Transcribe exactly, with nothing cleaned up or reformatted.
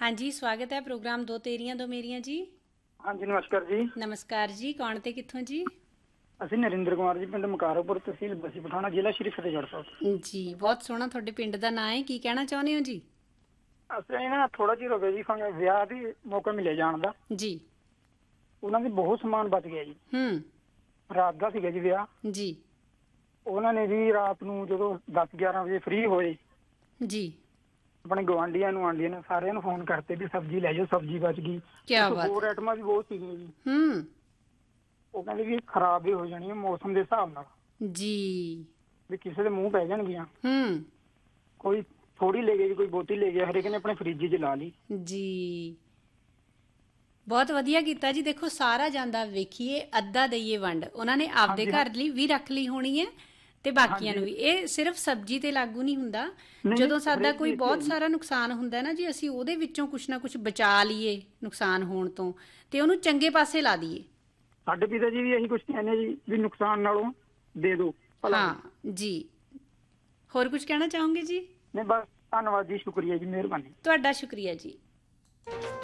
हाँ जी, स्वागत है प्रोग्राम दो तेरियां दो मेरियां जी। ਹਾਂਜੀ ਨਮਸਕਾਰ ਜੀ। नमस्कार जी, कौन ते कित्थों जी? ਅਸੀਂ ਨਰਿੰਦਰ ਕੁਮਾਰ ਜੀ, ਪਿੰਡ ਮਕਾਰੋਪੁਰ, ਤਹਿਸੀਲ ਬਸੀ ਪਠਾਣਾ, ਜ਼ਿਲ੍ਹਾ ਸ਼੍ਰੀ ਫਤਿਹਗੜ੍ਹ ਸਾਹਿਬ। जी बहुत सोहना ਤੁਹਾਡੇ ਪਿੰਡ ਦਾ ਨਾਂ ਹੈ, ਕੀ ਕਹਿਣਾ ਚਾਹੁੰਦੇ ਹੋ ਜੀ? ਅਸੀਂ ਨਾ ਥੋੜਾ ਚਿਰ ਹੋ ਗਿਆ ਜੀ ਸਾਨੂੰ ਵਿਆਹ ਦੀ ਮੌਕਾ ਮਿਲਿਆ ਜਾਣ ਦਾ। ਜੀ। ਉਹਨਾਂ ਦੇ ਬਹੁਤ ਸਮਾਨ ਬਚ ਗਿਆ ਜੀ। ਹੂੰ। ਰਾਤ ਦਾ ਸੀਗਾ ਜੀ ਵਿਆਹ। ਜੀ। ਉਹਨਾਂ ਨੇ ਵੀ ਰਾਤ ਨੂੰ ਜਦੋਂ ਦਸ ਗਿਆਰਾਂ ਵਜੇ ਫ੍ਰੀ ਹੋਏ, ਜੀ। ਆਪਣੇ ਗੁਆਂਢੀਆਂ ਨੂੰ ਆਂਢੀਆਂ ਨੂੰ ਸਾਰਿਆਂ ਨੂੰ ਫੋਨ ਕਰਤੇ ਵੀ ਸਬਜ਼ੀ ਲੈ ਜਾਓ, ਸਬਜ਼ੀ ਬਚ ਗਈ। ਕੀ ਕੁਛ ਬਾਤ ਹੋਰ ਹੈ। ਆਈਟਮਾਂ ਵੀ ਬਹੁਤ ਸੀਗੀਆਂ ਜੀ। ਹੂੰ। ਉਹ ਕਹਿੰਦੇ ਵੀ ਖਰਾਬ ਵੀ ਹੋ ਜਾਣੀ ਹੈ ਮੌਸਮ ਦੇ ਹਿਸਾਬ ਨਾਲ, ਜੀ। ਵੀ ਕਿਸੇ ਦੇ ਮੂੰਹ ਪੈ ਜਾਣਗੀਆਂ। ਹੂੰ। ਕੋਈ ਥੋੜੀ ਲੈ ਗਿਆ ਜੀ, ਕੋਈ ਬਹੁਤੀ ਲੈ ਗਿਆ, ਹਰੇਕ ਨੇ ਆਪਣੇ ਫਰਿੱਜ 'ਚ ਲਾ ਲਈ। ਜੀ ਬਹੁਤ ਵਧੀਆ ਕੀਤਾ ਜੀ। ਦੇਖੋ ਸਾਰਾ ਜਾਂਦਾ ਵੇਖੀਏ, ਅੱਧਾ ਦਈਏ ਵੰਡ, ਉਹਨਾਂ ਨੇ ਆਪਦੇ ਹਾਂਜੀ ਹਾਂ। ਘਰ ਲਈ ਵੀ ਰੱਖ ਲਈ ਹੋਣੀ ਹੈ ਤੇ ਬਾਕੀਆਂ ਹਾਂਜੀ ਨੂੰ ਵੀ। ਇਹ ਸਿਰਫ ਸਬਜ਼ੀ ਤੇ ਲਾਗੂ ਨਹੀਂ ਹੁੰਦਾ। ਨਹੀਂ ਜਦੋਂ ਨਹੀਂ, ਸਾਡਾ ਹਰੇਕ ਕੋਈ ਚੀਜ਼ ਤੇ ਹੈ ਬਹੁਤ ਜੀ। ਸਾਰਾ ਨੁਕਸਾਨ ਹੁੰਦਾ ਨਾ ਜੀ, ਅਸੀਂ ਉਹਦੇ ਵਿੱਚੋਂ ਕੁਛ ਨਾ ਕੁਛ ਬਚਾ ਲਈਏ ਨੁਕਸਾਨ ਹੋਣ ਤੋਂ, ਤੇ ਉਹਨੂੰ ਚੰਗੇ ਪਾਸੇ ਲਾ ਦਈਏ। ਸਾਡੇ ਪਿਤਾ ਜੀ ਵੀ ਇਹੀ ਕੁਝ ਕਹਿੰਦੇ ਜੀ ਵੀ ਨੁਕਸਾਨ ਨਾਲੋਂ ਦੇ ਦਿਓ ਭਲਾ ਹਾਂ ਹੋਵੇ। ਜੀ। ਹੋਰ ਕੁਝ ਕਹਿਣਾ ਚਾਹੋਗੇ ਜੀ? ਨਹੀਂ ਬਸ ਧੰਨਵਾਦ ਜੀ, ਸ਼ੁਕਰੀਆ ਜੀ, ਮਿਹਰਬਾਨੀ। ਤੁਹਾਡਾ ਸ਼ੁਕਰੀਆ ਜੀ।